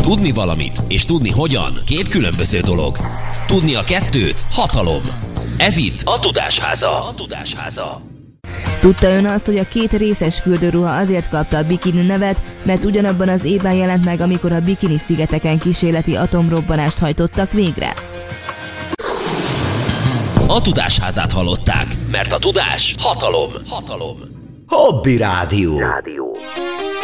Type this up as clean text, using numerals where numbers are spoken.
Tudni valamit és tudni hogyan két különböző dolog. Tudni a kettőt hatalom. Ez itt a Tudásháza. Tudta ön azt, hogy a 2 részes fürdőruha azért kapta a bikini nevet, mert ugyanabban az évben jelent meg, amikor a Bikini-szigeteken kísérleti atomrobbanást hajtottak végre? A Tudásházát hallották, mert a tudás hatalom. Hobby Rádió.